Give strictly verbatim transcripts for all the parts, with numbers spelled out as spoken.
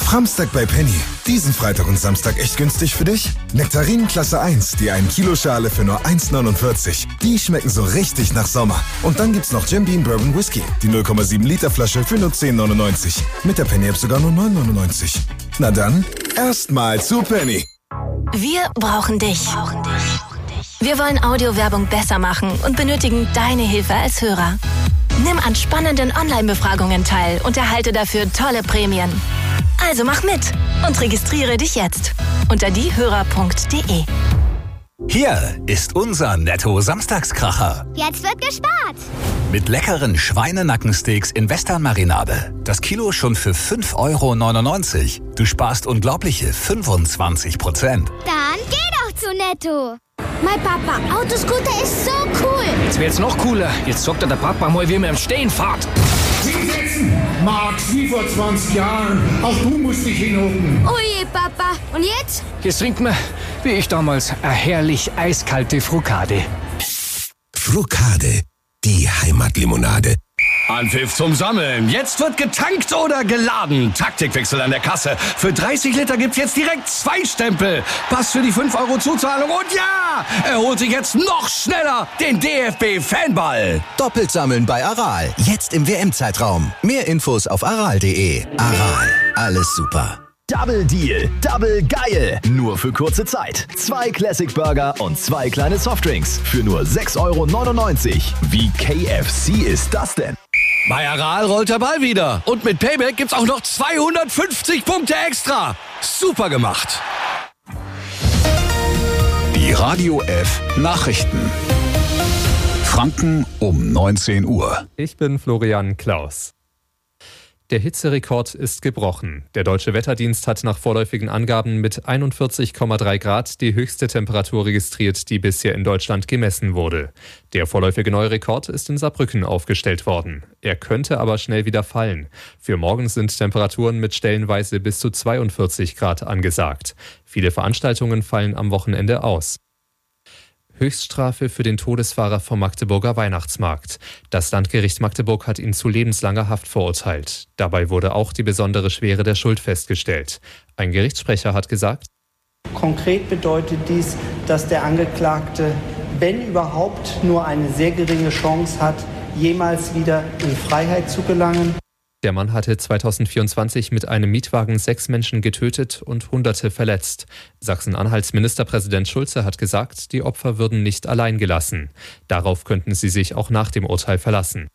Samstag bei Penny. Diesen Freitag und Samstag echt günstig für dich? Nektarinen Klasse eins, die ein Kilo Schale für nur eins neunundvierzig. Die schmecken so richtig nach Sommer. Und dann gibt's noch Jim Beam Bourbon Whisky, die null Komma sieben Liter Flasche für nur zehn neunundneunzig. Mit der Penny App sogar nur neun neunundneunzig. Na dann, erstmal zu Penny. Wir brauchen dich. Wir wollen Audiowerbung besser machen und benötigen deine Hilfe als Hörer. Nimm an spannenden Online-Befragungen teil und erhalte dafür tolle Prämien. Also mach mit und registriere dich jetzt unter diehörer punkt de. Hier ist unser Netto-Samstagskracher. Jetzt wird gespart. Mit leckeren Schweinenackensteaks in Western-Marinade. Das Kilo schon für fünf Euro neunundneunzig. Du sparst unglaubliche fünfundzwanzig Prozent. Dann geh doch zu Netto. Mein Papa, Autoscooter ist so cool. Jetzt wird's noch cooler. Jetzt sagt er der Papa mal, wie man im Stehen fährt. Hinsetzen! Max, wie vor zwanzig Jahren. Auch du musst dich hinhocken. Oh je, Papa. Und jetzt? Jetzt trinkt man, wie ich damals, eine herrlich eiskalte Frukade. Frukade, die Heimatlimonade. Anpfiff zum Sammeln. Jetzt wird getankt oder geladen. Taktikwechsel an der Kasse. Für dreißig Liter gibt's jetzt direkt zwei Stempel. Pass für die fünf Euro Zuzahlung. Und ja, er holt sich jetzt noch schneller den D F B-Fanball. Doppelt sammeln bei Aral. Jetzt im W M-Zeitraum. Mehr Infos auf aral punkt de. Aral, alles super. Double Deal, Double geil. Nur für kurze Zeit. Zwei Classic Burger und zwei kleine Softdrinks für nur sechs Euro neunundneunzig. Wie K F C ist das denn? Bei Aral rollt der Ball wieder. Und mit Payback gibt's auch noch zweihundertfünfzig Punkte extra. Super gemacht. Die Radio F Nachrichten. Franken um neunzehn Uhr. Ich bin Florian Klaus. Der Hitzerekord ist gebrochen. Der Deutsche Wetterdienst hat nach vorläufigen Angaben mit einundvierzig Komma drei Grad die höchste Temperatur registriert, die bisher in Deutschland gemessen wurde. Der vorläufige neue Rekord ist in Saarbrücken aufgestellt worden. Er könnte aber schnell wieder fallen. Für morgen sind Temperaturen mit stellenweise bis zu zweiundvierzig Grad angesagt. Viele Veranstaltungen fallen am Wochenende aus. Höchststrafe für den Todesfahrer vom Magdeburger Weihnachtsmarkt. Das Landgericht Magdeburg hat ihn zu lebenslanger Haft verurteilt. Dabei wurde auch die besondere Schwere der Schuld festgestellt. Ein Gerichtssprecher hat gesagt: Konkret bedeutet dies, dass der Angeklagte, wenn überhaupt, nur eine sehr geringe Chance hat, jemals wieder in Freiheit zu gelangen. Der Mann hatte zweitausendvierundzwanzig mit einem Mietwagen sechs Menschen getötet und Hunderte verletzt. Sachsen-Anhalts Ministerpräsident Schulze hat gesagt, die Opfer würden nicht allein gelassen. Darauf könnten sie sich auch nach dem Urteil verlassen.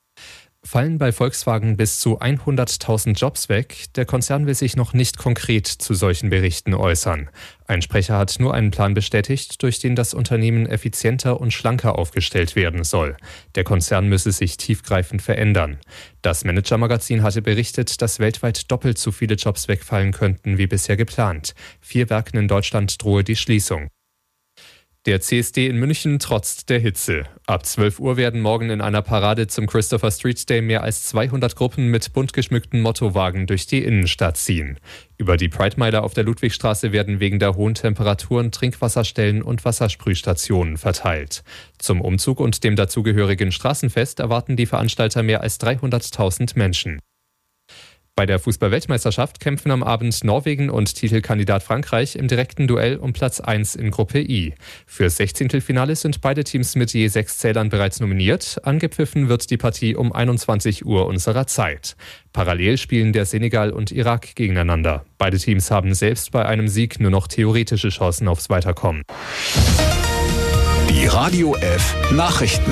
Fallen bei Volkswagen bis zu hunderttausend Jobs weg? Der Konzern will sich noch nicht konkret zu solchen Berichten äußern. Ein Sprecher hat nur einen Plan bestätigt, durch den das Unternehmen effizienter und schlanker aufgestellt werden soll. Der Konzern müsse sich tiefgreifend verändern. Das Manager-Magazin hatte berichtet, dass weltweit doppelt so viele Jobs wegfallen könnten wie bisher geplant. Vier Werken in Deutschland drohe die Schließung. Der C S D in München trotzt der Hitze. Ab zwölf Uhr werden morgen in einer Parade zum Christopher Street Day mehr als zweihundert Gruppen mit bunt geschmückten Mottowagen durch die Innenstadt ziehen. Über die Pride-Meiler auf der Ludwigstraße werden wegen der hohen Temperaturen Trinkwasserstellen und Wassersprühstationen verteilt. Zum Umzug und dem dazugehörigen Straßenfest erwarten die Veranstalter mehr als dreihunderttausend Menschen. Bei der Fußball-Weltmeisterschaft kämpfen am Abend Norwegen und Titelkandidat Frankreich im direkten Duell um Platz eins in Gruppe I. Fürs Sechzehntelfinale sind beide Teams mit je sechs Zählern bereits nominiert. Angepfiffen wird die Partie um einundzwanzig Uhr unserer Zeit. Parallel spielen der Senegal und Irak gegeneinander. Beide Teams haben selbst bei einem Sieg nur noch theoretische Chancen aufs Weiterkommen. Die Radio F Nachrichten.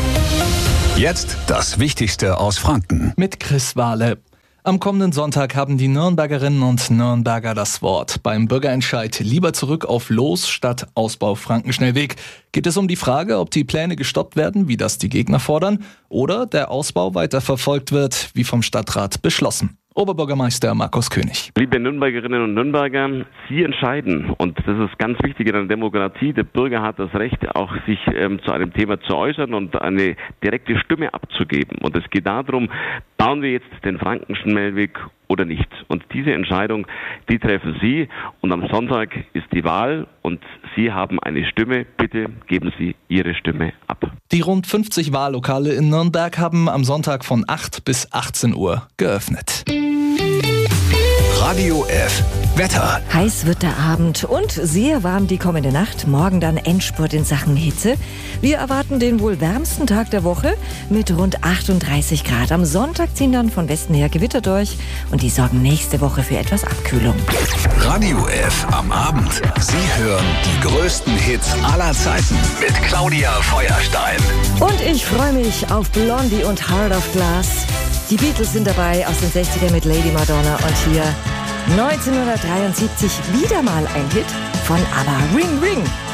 Jetzt das Wichtigste aus Franken. Mit Chris Wahle. Am kommenden Sonntag haben die Nürnbergerinnen und Nürnberger das Wort. Beim Bürgerentscheid lieber zurück auf Los statt Ausbau Frankenschnellweg geht es um die Frage, ob die Pläne gestoppt werden, wie das die Gegner fordern, oder der Ausbau weiter verfolgt wird, wie vom Stadtrat beschlossen. Oberbürgermeister Markus König. Liebe Nürnbergerinnen und Nürnberger, Sie entscheiden. Und das ist ganz wichtig in der Demokratie. Der Bürger hat das Recht, auch sich ähm, zu einem Thema zu äußern und eine direkte Stimme abzugeben. Und es geht darum, bauen wir jetzt den Frankenschnellweg oder nicht. Und diese Entscheidung, die treffen Sie. Und am Sonntag ist die Wahl und Sie haben eine Stimme. Bitte geben Sie Ihre Stimme ab. Die rund fünfzig Wahllokale in Nürnberg haben am Sonntag von acht bis achtzehn Uhr geöffnet. Radio F. Wetter. Heiß wird der Abend und sehr warm die kommende Nacht. Morgen dann Endspurt in Sachen Hitze. Wir erwarten den wohl wärmsten Tag der Woche mit rund achtunddreißig Grad. Am Sonntag ziehen dann von Westen her Gewitter durch und die sorgen nächste Woche für etwas Abkühlung. Radio F am Abend. Sie hören die größten Hits aller Zeiten mit Claudia Feuerstein. Und ich freue mich auf Blondie und Heart of Glass. Die Beatles sind dabei aus den sechzigern mit Lady Madonna und hier neunzehnhundertdreiundsiebzig wieder mal ein Hit von ABBA, Ring Ring.